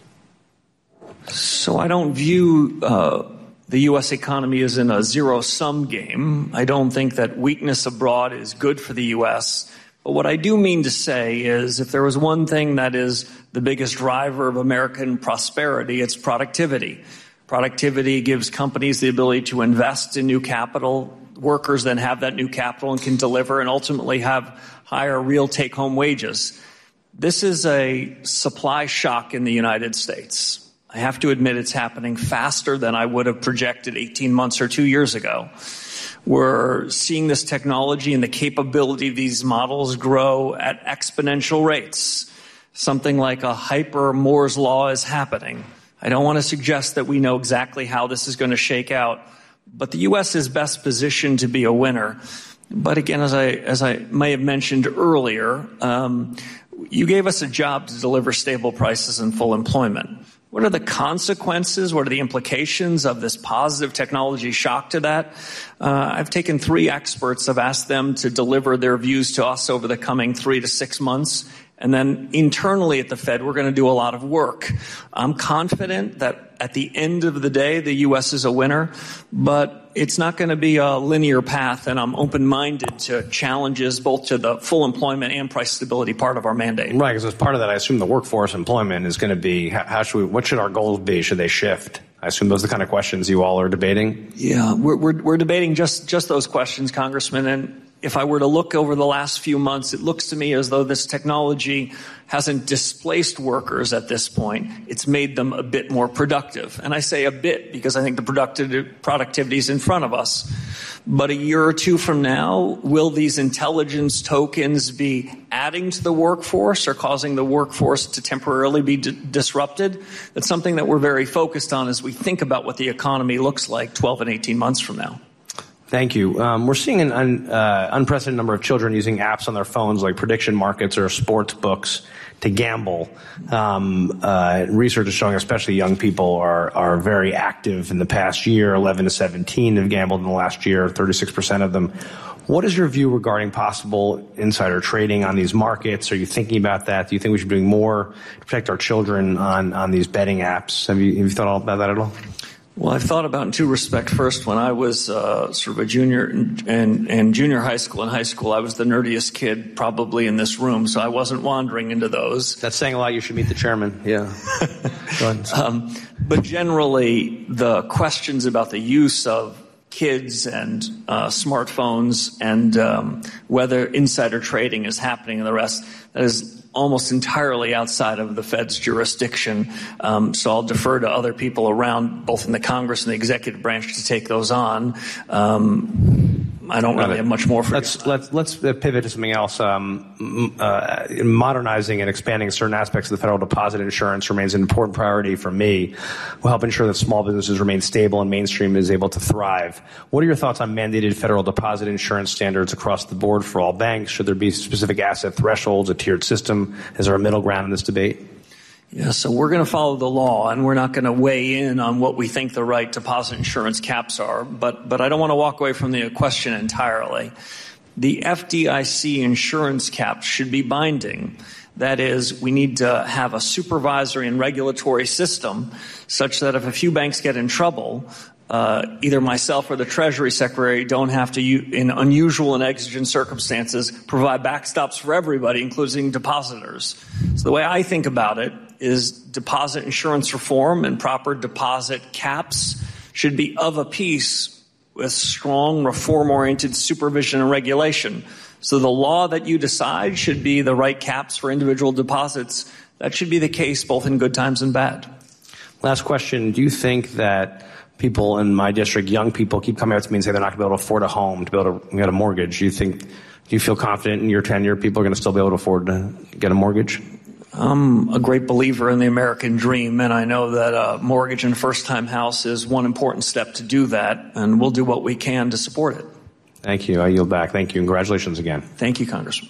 So I don't view uh, the U S economy as in a zero-sum game. I don't think that weakness abroad is good for the U S. But what I do mean to say is if there was one thing that is the biggest driver of American prosperity, it's productivity. Productivity gives companies the ability to invest in new capital. Workers then have that new capital and can deliver and ultimately have higher real take-home wages. This is a supply shock in the United States. I have to admit it's happening faster than I would have projected eighteen months or two years ago. We're seeing this technology and the capability of these models grow at exponential rates. Something like a hyper Moore's law is happening. I don't want to suggest that we know exactly how this is going to shake out, but the U S is best positioned to be a winner. But again, as I as I may have mentioned earlier, um, you gave us a job to deliver stable prices and full employment. What are the consequences? What are the implications of this positive technology shock to that? Uh, I've taken three experts. I've asked them to deliver their views to us over the coming three to six months. And then internally at the Fed, we're going to do a lot of work. I'm confident that at the end of the day, the U S is a winner, but it's not going to be a linear path, and I'm open-minded to challenges both to the full employment and price stability part of our mandate. Right, because as part of that, I assume the workforce employment is going to be, how, how should we, what should our goals be? Should they shift? I assume those are the kind of questions you all are debating? Yeah, we're, we're, we're debating just, just those questions, Congressman, and if I were to look over the last few months, it looks to me as though this technology hasn't displaced workers at this point. It's made them a bit more productive. And I say a bit because I think the productive, productivity is in front of us. But a year or two from now, will these intelligence tokens be adding to the workforce or causing the workforce to temporarily be d- disrupted? That's something that we're very focused on as we think about what the economy looks like twelve and eighteen months from now. Thank you. Um, we're seeing an un, uh, unprecedented number of children using apps on their phones like prediction markets or sports books to gamble. Um, uh, research is showing especially young people are, are very active in the past year. eleven to seventeen have gambled in the last year, thirty-six percent of them. What is your view regarding possible insider trading on these markets? Are you thinking about that? Do you think we should be doing more to protect our children on, on these betting apps? Have you, have you thought about that at all? Well, I've thought about in two respects. First, when I was uh, sort of a junior in, in, in junior high school and high school, I was the nerdiest kid probably in this room, so I wasn't wandering into those. That's saying a lot. You should meet the chairman. Yeah. Go ahead. Um, but generally, the questions about the use of kids and uh, smartphones and um, whether insider trading is happening and the rest, that is almost entirely outside of the Fed's jurisdiction. Um, so I'll defer to other people around, both in the Congress and the executive branch, to take those on. Um, I don't really have much more for let's, you. Let's, let's pivot to something else. Um, uh, modernizing and expanding certain aspects of the federal deposit insurance remains an important priority for me. We'll help ensure that small businesses remain stable and mainstream is able to thrive. What are your thoughts on mandated federal deposit insurance standards across the board for all banks? Should there be specific asset thresholds, a tiered system? Is there a middle ground in this debate? Yeah, so we're going to follow the law, and we're not going to weigh in on what we think the right deposit insurance caps are. But, but I don't want to walk away from the question entirely. The F D I C insurance caps should be binding. That is, we need to have a supervisory and regulatory system such that if a few banks get in trouble, uh, either myself or the Treasury Secretary don't have to, in unusual and exigent circumstances, provide backstops for everybody, including depositors. So the way I think about it is deposit insurance reform and proper deposit caps should be of a piece with strong reform-oriented supervision and regulation. So the law that you decide should be the right caps for individual deposits. That should be the case both in good times and bad. Last question. Do you think that people in my district, young people, keep coming out to me and say they're not going to be able to afford a home, to be able to get a mortgage? Do you think, do you feel confident in your tenure people are going to still be able to afford to get a mortgage? I'm a great believer in the American dream, and I know that a mortgage and first-time house is one important step to do that, and we'll do what we can to support it. Thank you. I yield back. Thank you. Congratulations again. Thank you, Congressman.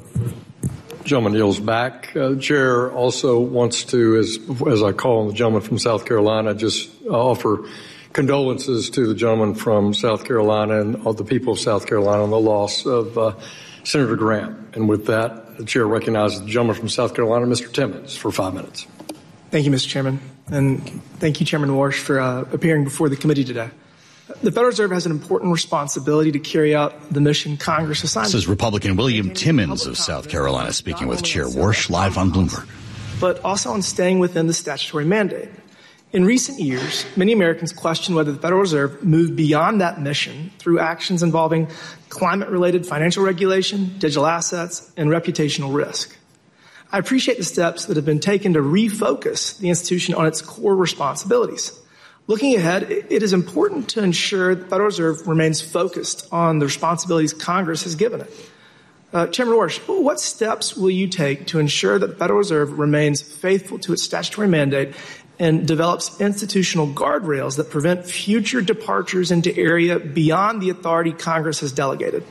Gentleman yields back. Uh, the chair also wants to, as, as I call on the gentleman from South Carolina, just offer condolences to the gentleman from South Carolina and all the people of South Carolina on the loss of uh, Senator Graham. And with that, the chair recognizes the gentleman from South Carolina, Mister Timmons, for five minutes. Thank you, Mister Chairman. And thank you, Chairman Warsh, for uh, appearing before the committee today. The Federal Reserve has an important responsibility to carry out the mission Congress assigned. This is Republican William Timmons of South Carolina speaking with Chair Warsh live on Bloomberg. But also on staying within the statutory mandate. In recent years, many Americans question whether the Federal Reserve moved beyond that mission through actions involving climate-related financial regulation, digital assets, and reputational risk. I appreciate the steps that have been taken to refocus the institution on its core responsibilities. Looking ahead, it is important to ensure the Federal Reserve remains focused on the responsibilities Congress has given it. Uh, Chairman Warsh, what steps will you take to ensure that the Federal Reserve remains faithful to its statutory mandate and develops institutional guardrails that prevent future departures into area beyond the authority Congress has delegated?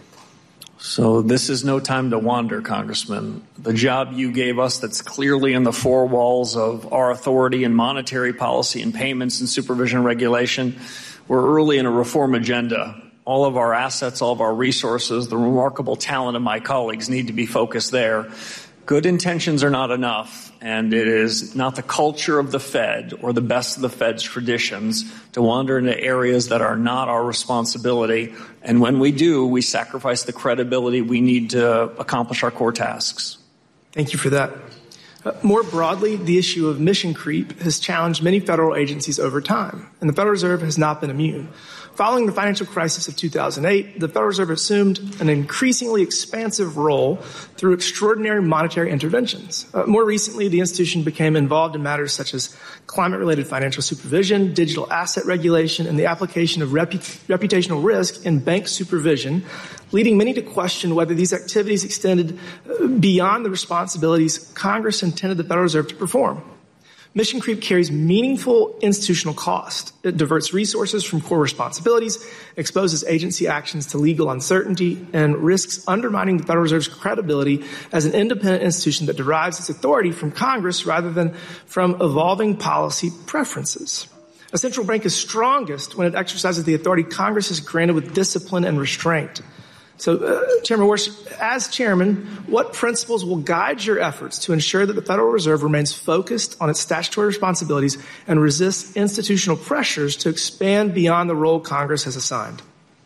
So this is no time to wander, Congressman. The job you gave us that's clearly in the four walls of our authority in monetary policy and payments and supervision and regulation, we're early in a reform agenda. All of our assets, all of our resources, the remarkable talent of my colleagues need to be focused there. Good intentions are not enough, and it is not the culture of the Fed or the best of the Fed's traditions to wander into areas that are not our responsibility. And when we do, we sacrifice the credibility we need to accomplish our core tasks. Thank you for that. Uh, more broadly, the issue of mission creep has challenged many federal agencies over time, and the Federal Reserve has not been immune. Following the financial crisis of two thousand eight, the Federal Reserve assumed an increasingly expansive role through extraordinary monetary interventions. Uh, more recently, the institution became involved in matters such as climate-related financial supervision, digital asset regulation, and the application of repu- reputational risk in bank supervision, leading many to question whether these activities extended uh, beyond the responsibilities Congress intended the Federal Reserve to perform. Mission creep carries meaningful institutional cost. It diverts resources from core responsibilities, exposes agency actions to legal uncertainty, and risks undermining the Federal Reserve's credibility as an independent institution that derives its authority from Congress rather than from evolving policy preferences. A central bank is strongest when it exercises the authority Congress has granted with discipline and restraint. So, uh, Chairman Warsh, as chairman, what principles will guide your efforts to ensure that the Federal Reserve remains focused on its statutory responsibilities and resists institutional pressures to expand beyond the role Congress has assigned?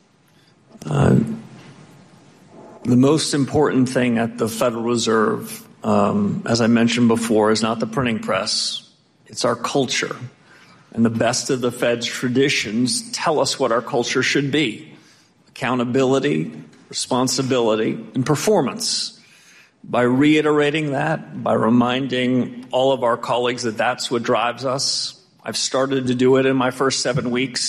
Uh, the most important thing at the Federal Reserve, um, as I mentioned before, is not the printing press. It's our culture. And the best of the Fed's traditions tell us what our culture should be. Accountability, responsibility, and performance. By reiterating that, by reminding all of our colleagues that that's what drives us, I've started to do it in my first seven weeks,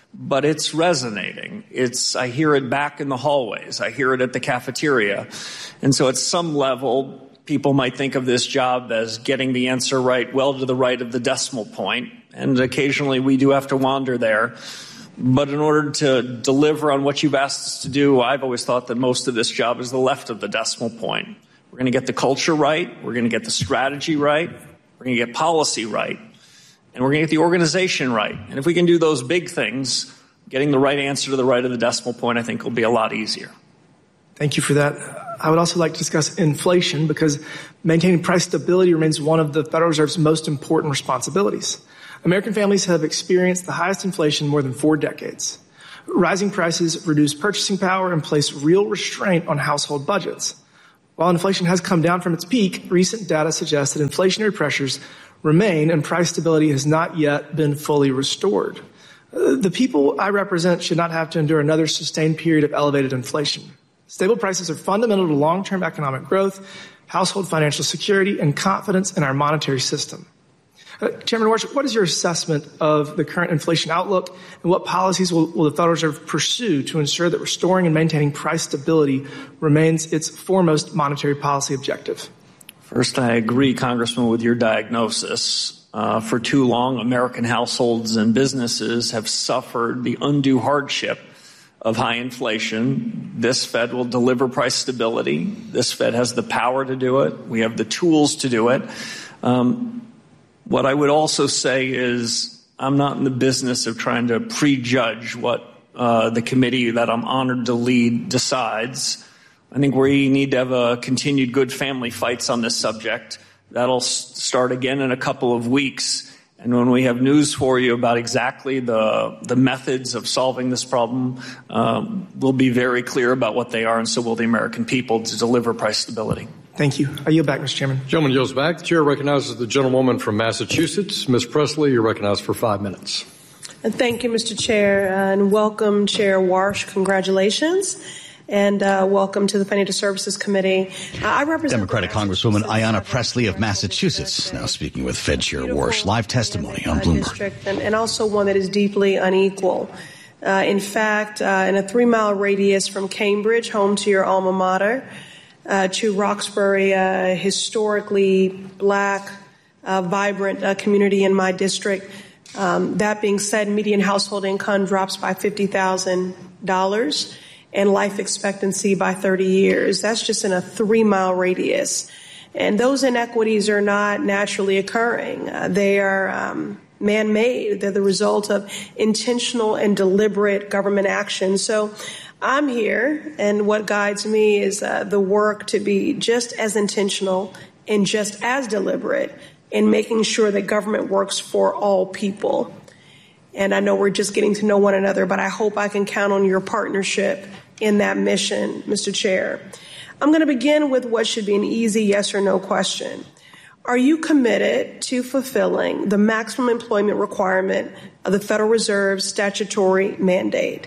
but it's resonating. It's, I hear it back in the hallways. I hear it at the cafeteria. And so at some level, people might think of this job as getting the answer right, well to the right of the decimal point. And occasionally we do have to wander there. But in order to deliver on what you've asked us to do, I've always thought that most of this job is the left of the decimal point. We're going to get the culture right. We're going to get the strategy right. We're going to get policy right. And we're going to get the organization right. And if we can do those big things, getting the right answer to the right of the decimal point, I think will be a lot easier. Thank you for that. I would also like to discuss inflation because maintaining price stability remains one of the Federal Reserve's most important responsibilities. American families have experienced the highest inflation in more than four decades. Rising prices reduce purchasing power and place real restraint on household budgets. While inflation has come down from its peak, recent data suggests that inflationary pressures remain and price stability has not yet been fully restored. The people I represent should not have to endure another sustained period of elevated inflation. Stable prices are fundamental to long-term economic growth, household financial security, and confidence in our monetary system. Uh, Chairman Warsh, what is your assessment of the current inflation outlook, and what policies will, will the Federal Reserve pursue to ensure that restoring and maintaining price stability remains its foremost monetary policy objective? First, I agree, Congressman, with your diagnosis. Uh, for too long, American households and businesses have suffered the undue hardship of high inflation. This Fed will deliver price stability. This Fed has the power to do it. We have the tools to do it. Um, what I would also say is I'm not in the business of trying to prejudge what uh, the committee that I'm honored to lead decides. I think we need to have a continued good family fights on this subject. That'll start again in a couple of weeks. And when we have news for you about exactly the the methods of solving this problem, um, we'll be very clear about what they are, and so will the American people, to deliver price stability. Thank you. I yield back, Mister Chairman. Gentleman yields back. The chair recognizes the gentlewoman from Massachusetts. Miz Presley, you're recognized for five minutes. And thank you, Mister Chair, and welcome, Chair Warsh. Congratulations. And uh, welcome to the Financial Services Committee. Uh, I represent Democratic Congresswoman Ayanna Pressley of Massachusetts, now speaking with Fed Chair Warsh. Live testimony on Bloomberg. District, and, and also one that is deeply unequal. Uh, in fact, uh, in a three-mile radius from Cambridge, home to your alma mater, uh, to Roxbury, a historically black, uh, vibrant uh, community in my district. Um, that being said, median household income drops by fifty thousand dollars. And life expectancy by thirty years. That's just in a three-mile radius. And those inequities are not naturally occurring. Uh, they are um, man-made. They're the result of intentional and deliberate government action. So I'm here, and what guides me is uh, the work to be just as intentional and just as deliberate in making sure that government works for all people. And I know we're just getting to know one another, but I hope I can count on your partnership in that mission, Mister Chair. I'm going to begin with what should be an easy yes or no question. Are you committed to fulfilling the maximum employment requirement of the Federal Reserve's statutory mandate?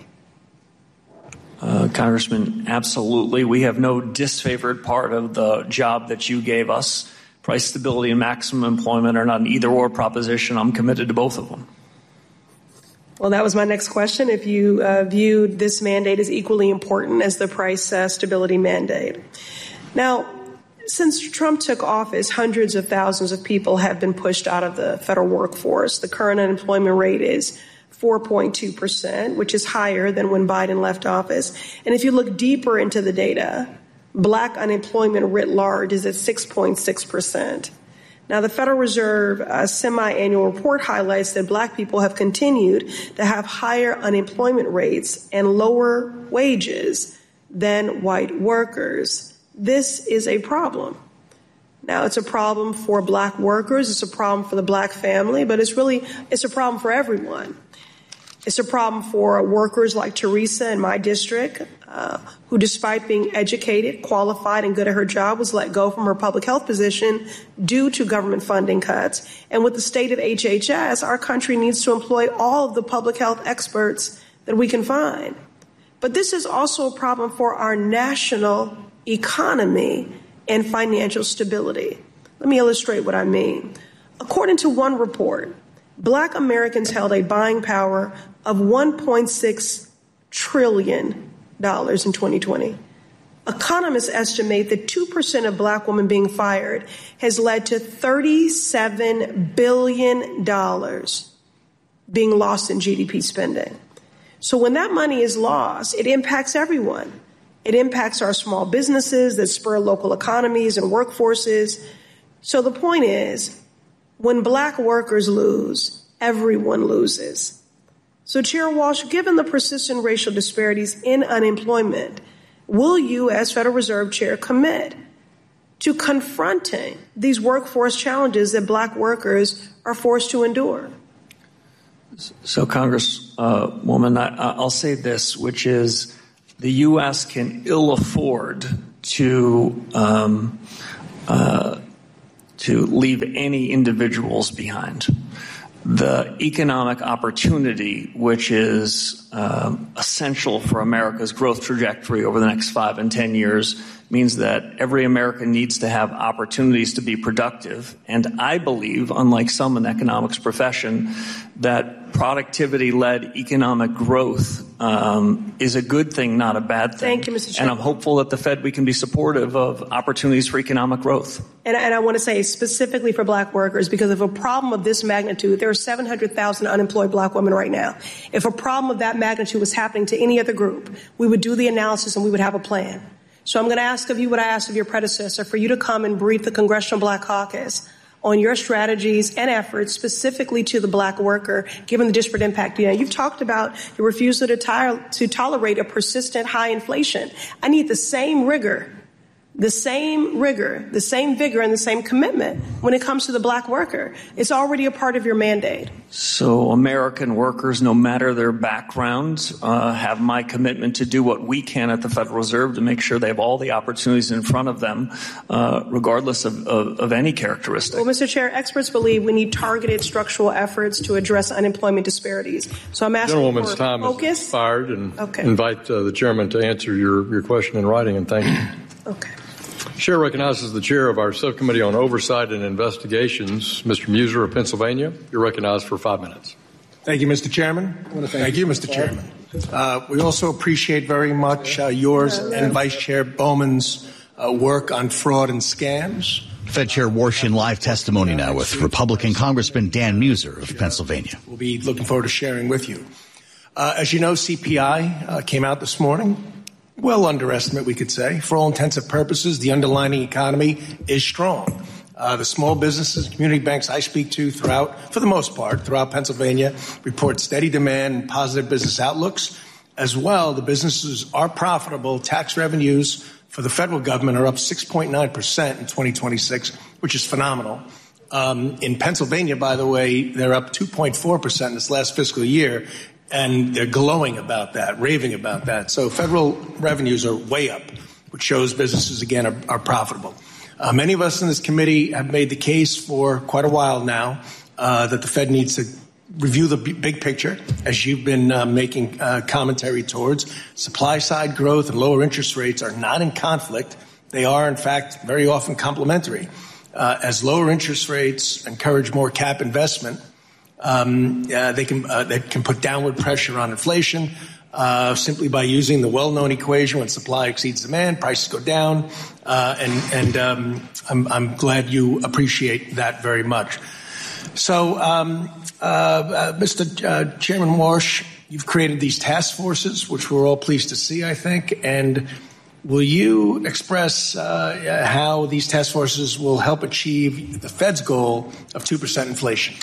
Uh, Congressman, absolutely. We have no disfavored part of the job that you gave us. Price stability and maximum employment are not an either-or proposition. I'm committed to both of them. Well, that was my next question. If you uh, viewed this mandate as equally important as the price uh, stability mandate. Now, since Trump took office, hundreds of thousands of people have been pushed out of the federal workforce. The current unemployment rate is four point two percent, which is higher than when Biden left office. And if you look deeper into the data, black unemployment writ large is at six point six percent. Now, the Federal Reserve uh, semi-annual report highlights that black people have continued to have higher unemployment rates and lower wages than white workers. This is a problem. Now, it's a problem for black workers. It's a problem for the black family, but it's really, it's a problem for everyone. It's a problem for workers like Teresa in my district, uh, who, despite being educated, qualified, and good at her job, was let go from her public health position due to government funding cuts. And with the state of H H S, our country needs to employ all of the public health experts that we can find. But this is also a problem for our national economy and financial stability. Let me illustrate what I mean. According to one report, black Americans held a buying power of one point six trillion dollars in twenty twenty. Economists estimate that two percent of black women being fired has led to thirty-seven billion dollars being lost in G D P spending. So when that money is lost, it impacts everyone. It impacts our small businesses that spur local economies and workforces. So the point is, when black workers lose, everyone loses. So Chair Walsh, given the persistent racial disparities in unemployment, will you, as Federal Reserve Chair, commit to confronting these workforce challenges that black workers are forced to endure? So, Congresswoman, uh, I'll say this, which is the U S can ill afford to um, uh, to leave any individuals behind. The economic opportunity, which is um, essential for America's growth trajectory over the next five and ten years, means that every American needs to have opportunities to be productive. And I believe, unlike some in the economics profession, that productivity-led economic growth um, is a good thing, not a bad thing. Thank you, Mister Chairman. And I'm hopeful that the Fed, we can be supportive of opportunities for economic growth. And, and I want to say specifically for black workers, because of a problem of this magnitude, there are seven hundred thousand unemployed black women right now. If a problem of that magnitude was happening to any other group, we would do the analysis and we would have a plan. So I'm going to ask of you what I asked of your predecessor, for you to come and brief the Congressional Black Caucus on your strategies and efforts specifically to the black worker, given the disparate impact. You know, you've talked about your refusal to, tire, to tolerate a persistent high inflation. I need the same rigor, the same rigor, the same vigor, and the same commitment when it comes to the black worker. It's already a part of your mandate. So American workers, no matter their background, uh, have my commitment to do what we can at the Federal Reserve to make sure they have all the opportunities in front of them, uh, regardless of, of, of any characteristic. Well, Mister Chair, experts believe we need targeted structural efforts to address unemployment disparities. So I'm asking Gentlewoman's for time focus. Is expired, and okay. invite uh, the chairman to answer your, your question in writing, and thank you. Okay. Chair recognizes the chair of our subcommittee on oversight and investigations, Mister Muser of Pennsylvania. You're recognized for five minutes. Thank you, Mister Chairman. I want to thank, thank you, Mister Chairman. Uh, we also appreciate very much uh, yours and Vice Chair Bowman's uh, work on fraud and scams. Fed Chair Warsh in live testimony now with Republican Congressman Dan Muser of Pennsylvania. We'll be looking forward to sharing with you. Uh, as you know, C P I uh, came out this morning. Well, underestimate, we could say. For all intents and purposes, the underlying economy is strong. Uh, the small businesses, community banks I speak to throughout, for the most part, throughout Pennsylvania, report steady demand and positive business outlooks. As well, the businesses are profitable. Tax revenues for the federal government are up six point nine percent in twenty twenty-six, which is phenomenal. Um, in Pennsylvania, by the way, they're up two point four percent this last fiscal year. And they're glowing about that, raving about that. So federal revenues are way up, which shows businesses, again, are, are profitable. Uh, many of us in this committee have made the case for quite a while now uh, that the Fed needs to review the b- big picture, as you've been uh, making uh, commentary towards. Supply side growth and lower interest rates are not in conflict. They are, in fact, very often complementary. Uh, as lower interest rates encourage more cap investment, Um, uh, they can uh, they can put downward pressure on inflation uh, simply by using the well-known equation: when supply exceeds demand, prices go down. Uh, and and um, I'm, I'm glad you appreciate that very much. So, um, uh, uh, Mister Uh, Chairman Warsh, you've created these task forces, which we're all pleased to see, I think. And will you express uh, how these task forces will help achieve the Fed's goal of two percent inflation?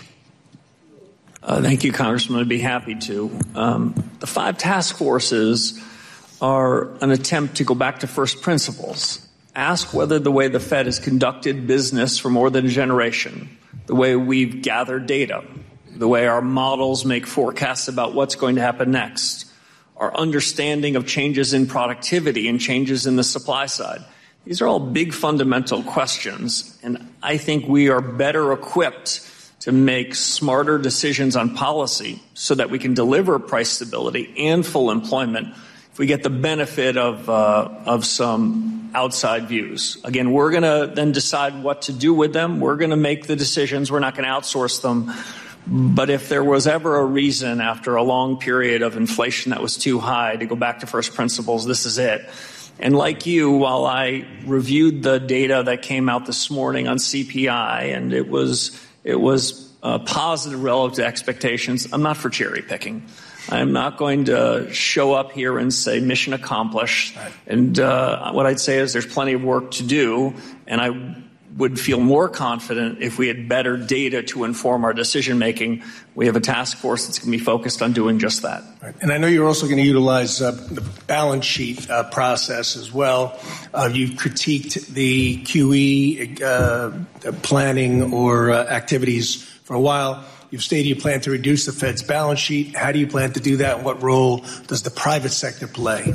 Uh, thank you, Congressman. I'd be happy to. Um, the five task forces are an attempt to go back to first principles. Ask whether the way the Fed has conducted business for more than a generation, the way we've gathered data, the way our models make forecasts about what's going to happen next, our understanding of changes in productivity and changes in the supply side. These are all big fundamental questions, and I think we are better equipped to make smarter decisions on policy so that we can deliver price stability and full employment if we get the benefit of uh, of some outside views. Again, we're going to then decide what to do with them. We're going to make the decisions. We're not going to outsource them. But if there was ever a reason after a long period of inflation that was too high to go back to first principles, this is it. And like you, while I reviewed the data that came out this morning on C P I, and it was it was uh, positive relative to expectations, I'm not for cherry picking. I'm not going to show up here and say mission accomplished. And uh, what I'd say is there's plenty of work to do, and I would feel more confident if we had better data to inform our decision making. We have a task force that's going to be focused on doing just that. Right. And I know you're also going to utilize uh, the balance sheet uh, process as well. Uh, you've critiqued the Q E uh, planning or uh, activities for a while. You've stated you plan to reduce the Fed's balance sheet. How do you plan to do that? What role does the private sector play?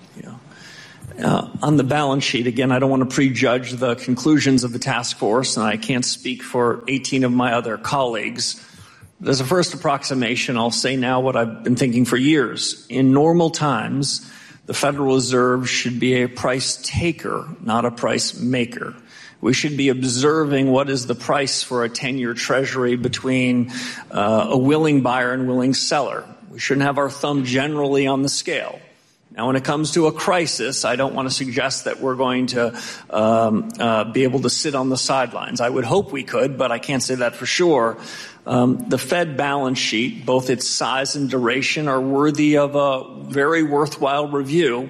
Uh, on the balance sheet, again, I don't want to prejudge the conclusions of the task force, and I can't speak for eighteen of my other colleagues. As a first approximation, I'll say now what I've been thinking for years. In normal times, the Federal Reserve should be a price taker, not a price maker. We should be observing what is the price for a ten-year Treasury between uh, a willing buyer and willing seller. We shouldn't have our thumb generally on the scale. Now, when it comes to a crisis, I don't want to suggest that we're going to um, uh, be able to sit on the sidelines. I would hope we could, but I can't say that for sure. Um, the Fed balance sheet, both its size and duration, are worthy of a very worthwhile review.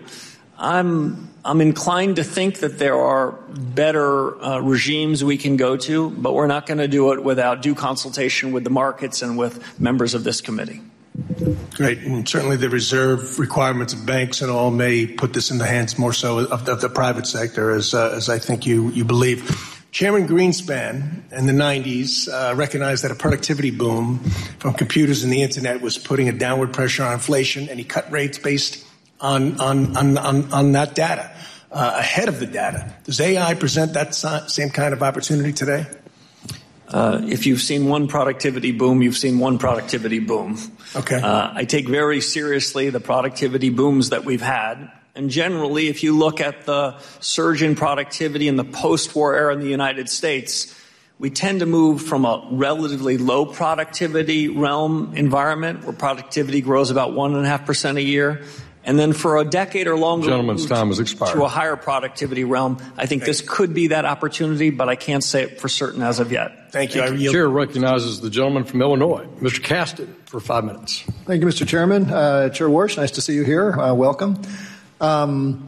I'm I'm inclined to think that there are better uh, regimes we can go to, but we're not going to do it without due consultation with the markets and with members of this committee. Great. And certainly the reserve requirements of banks and all may put this in the hands more so of the, of the private sector, as, uh, as I think you, you believe. Chairman Greenspan in the nineties uh, recognized that a productivity boom from computers and the Internet was putting a downward pressure on inflation, and he cut rates based on, on, on, on, on that data, uh, ahead of the data. Does A I present that same kind of opportunity today? Uh, if you've seen one productivity boom, you've seen one productivity boom. Okay. Uh, I take very seriously the productivity booms that we've had. And generally, if you look at the surge in productivity in the post-war era in the United States, we tend to move from a relatively low productivity realm environment where productivity grows about one and a half percent a year. And then for a decade or longer, gentleman's time has expired, to a higher productivity realm. I think this could be that opportunity, but I can't say it for certain as of yet. Thank you. The chair recognizes the gentleman from Illinois, Mister Casten, for five minutes. Thank you, Mister Chairman. Uh, Chair Warsh, nice to see you here. Uh, welcome. Um,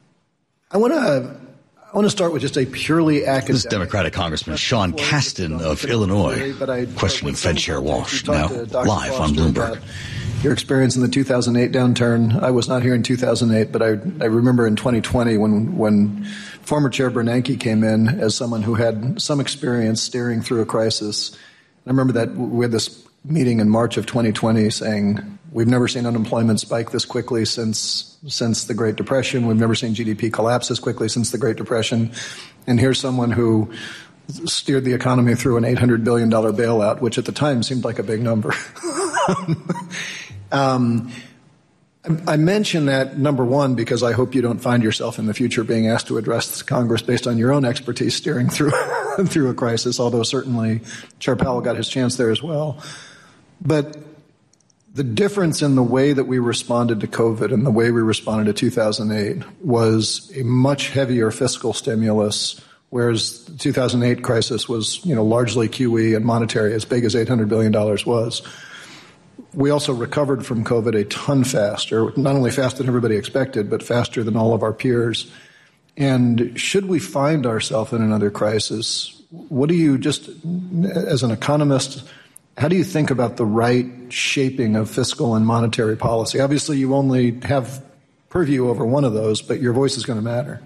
I want to. I want to start with just a purely academic. This Democratic Congressman Sean Casten of Illinois questioning Fed Chair Walsh, now live on Bloomberg. Your experience in the two thousand eight downturn. I was not here in two thousand eight, but I, I remember in twenty twenty when, when former Chair Bernanke came in as someone who had some experience steering through a crisis. I remember that we had this meeting in March of twenty twenty saying, we've never seen unemployment spike this quickly since since the Great Depression. We've never seen G D P collapse this quickly since the Great Depression. And here's someone who steered the economy through an eight hundred billion dollars bailout, which at the time seemed like a big number. Um, I mention that, number one, because I hope you don't find yourself in the future being asked to address Congress based on your own expertise steering through through a crisis, although certainly Chair Powell got his chance there as well. But the difference in the way that we responded to COVID and the way we responded to two thousand eight was a much heavier fiscal stimulus, whereas the two thousand eight crisis was, you know, largely Q E and monetary, as big as eight hundred billion dollars was. We also recovered from COVID a ton faster, not only faster than everybody expected, but faster than all of our peers. And should we find ourselves in another crisis, what do you, just as an economist, how do you think about the right shaping of fiscal and monetary policy? Obviously, you only have purview over one of those, but your voice is going to matter.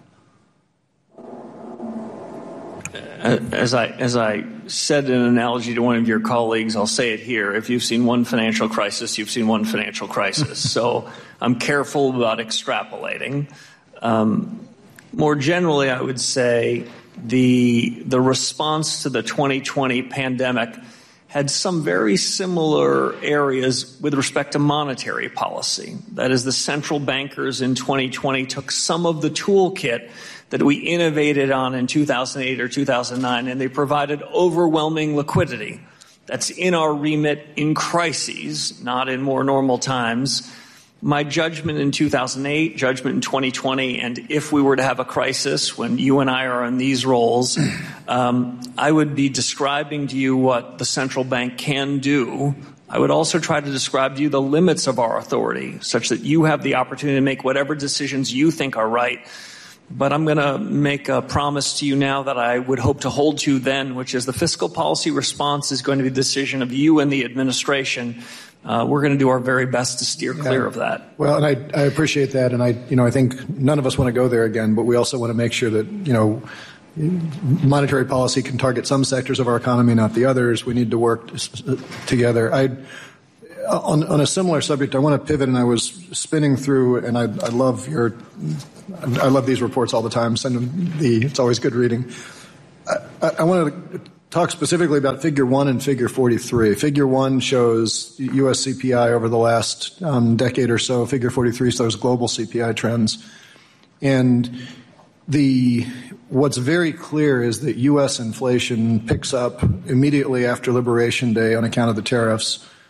As I as I said in an analogy to one of your colleagues, I'll say it here. If you've seen one financial crisis, you've seen one financial crisis. So I'm careful about extrapolating. Um, more generally, I would say the the response to the twenty twenty pandemic had some very similar areas with respect to monetary policy. That is, the central bankers in twenty twenty took some of the toolkit that we innovated on in two thousand eight or two thousand nine, and they provided overwhelming liquidity. That's in our remit in crises, not in more normal times. My judgment in two thousand eight, judgment in twenty twenty, and if we were to have a crisis when you and I are in these roles, um, I would be describing to you what the central bank can do. I would also try to describe to you the limits of our authority, such that you have the opportunity to make whatever decisions you think are right. But I'm going to make a promise to you now that I would hope to hold to then, which is the fiscal policy response is going to be the decision of you and the administration. Uh, we're going to do our very best to steer clear yeah. of that. Well, and I, I appreciate that, and I, you know, I think none of us want to go there again, but we also want to make sure that, you know, monetary policy can target some sectors of our economy, not the others. We need to work together. I, on, on a similar subject, I want to pivot, and I was spinning through, and I, I love your, I love these reports all the time. Send them the, it's always good reading. I, I, I want to talk specifically about Figure one and Figure forty-three. Figure one shows U S C P I over the last um, decade or so. Figure forty-three shows global C P I trends. And the what's very clear is that U S inflation picks up immediately after Liberation Day on account of the tariffs.